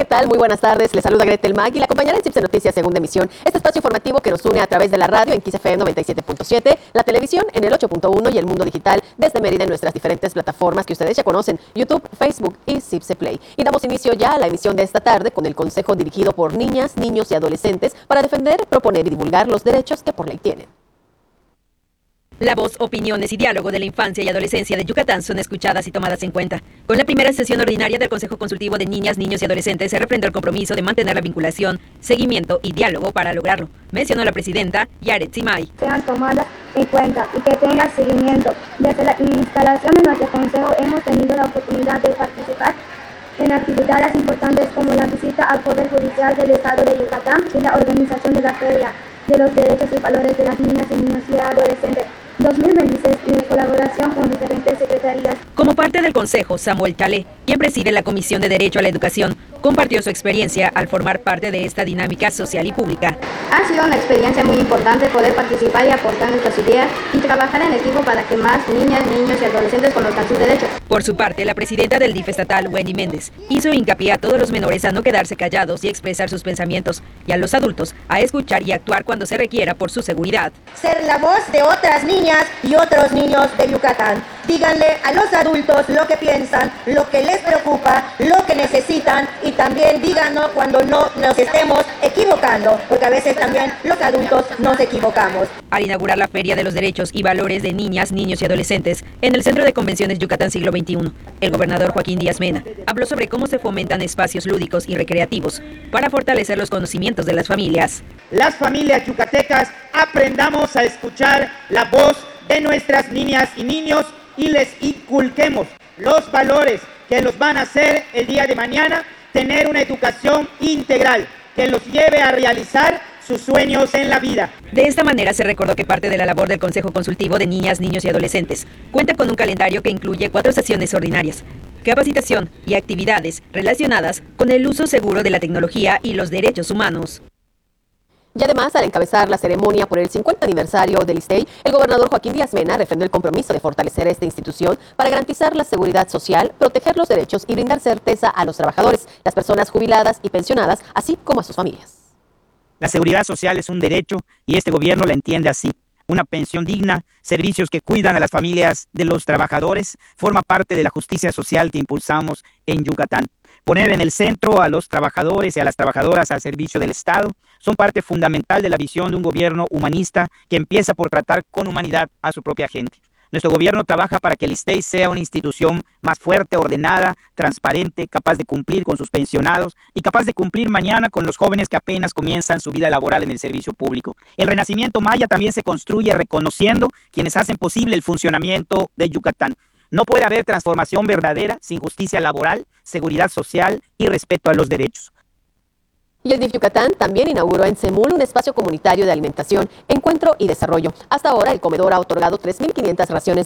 tal? Muy buenas tardes. Les saluda Gretel Mag y la acompañará en CIPSE Noticias Segunda Emisión. Este espacio informativo que nos une a través de la radio en XFM 97.7, la televisión en el 8.1 y el mundo digital desde Mérida en nuestras diferentes plataformas que ustedes ya conocen, YouTube, Facebook y CIPSE Play. Y damos inicio ya a la emisión de esta tarde con el consejo dirigido por niñas, niños y adolescentes para defender, proponer y divulgar los derechos que por ley tienen. La voz, opiniones y diálogo de la infancia y adolescencia de Yucatán son escuchadas y tomadas en cuenta. Con la primera sesión ordinaria del Consejo Consultivo de Niñas, Niños y Adolescentes se refrendó el compromiso de mantener la vinculación, seguimiento y diálogo para lograrlo, mencionó la presidenta Yaret Simay. Sean tomadas en cuenta y que tengan seguimiento. Desde la instalación de nuestro consejo hemos tenido la oportunidad de participar en actividades importantes como la visita al Poder Judicial del Estado de Yucatán y la organización de la Feria de los Derechos y Valores de las Niñas y Niños y Adolescentes 2026 y en colaboración con diferentes secretarías. Como parte del Consejo, Samuel Chalé, quien preside la Comisión de Derecho a la Educación, compartió su experiencia al formar parte de esta dinámica social y pública. Ha sido una experiencia muy importante poder participar y aportar nuestras ideas y trabajar en equipo para que más niñas, niños y adolescentes conozcan sus derechos. Por su parte, la presidenta del DIF estatal, Wendy Méndez, hizo hincapié a todos los menores a no quedarse callados y expresar sus pensamientos, y a los adultos a escuchar y actuar cuando se requiera por su seguridad. Ser la voz de otras niñas y otros niños de Yucatán. Díganle a los adultos lo que piensan, lo que les preocupa, lo que necesitan y también díganos cuando no nos estemos equivocando, porque a veces también los adultos nos equivocamos. Al inaugurar la Feria de los Derechos y Valores de Niñas, Niños y Adolescentes en el Centro de Convenciones Yucatán Siglo XXI, el gobernador Joaquín Díaz Mena habló sobre cómo se fomentan espacios lúdicos y recreativos para fortalecer los conocimientos de las familias. Las familias yucatecas aprendamos a escuchar la voz de nuestras niñas y niños y les inculquemos los valores que los van a hacer el día de mañana tener una educación integral que los lleve a realizar sus sueños en la vida. De esta manera se recordó que parte de la labor del Consejo Consultivo de Niñas, Niños y Adolescentes cuenta con un calendario que incluye 4 sesiones ordinarias, capacitación y actividades relacionadas con el uso seguro de la tecnología y los derechos humanos. Y además, al encabezar la ceremonia por el 50 aniversario del ISTEI, el gobernador Joaquín Díaz Mena refrendó el compromiso de fortalecer esta institución para garantizar la seguridad social, proteger los derechos y brindar certeza a los trabajadores, las personas jubiladas y pensionadas, así como a sus familias. La seguridad social es un derecho y este gobierno la entiende así. Una pensión digna, servicios que cuidan a las familias de los trabajadores, forma parte de la justicia social que impulsamos en Yucatán. Poner en el centro a los trabajadores y a las trabajadoras al servicio del Estado son parte fundamental de la visión de un gobierno humanista que empieza por tratar con humanidad a su propia gente. Nuestro gobierno trabaja para que el ISTEI sea una institución más fuerte, ordenada, transparente, capaz de cumplir con sus pensionados y capaz de cumplir mañana con los jóvenes que apenas comienzan su vida laboral en el servicio público. El renacimiento maya también se construye reconociendo quienes hacen posible el funcionamiento de Yucatán. No puede haber transformación verdadera sin justicia laboral, seguridad social y respeto a los derechos. Y el DIF Yucatán también inauguró en Semul un espacio comunitario de alimentación, encuentro y desarrollo. Hasta ahora, el comedor ha otorgado 3.500 raciones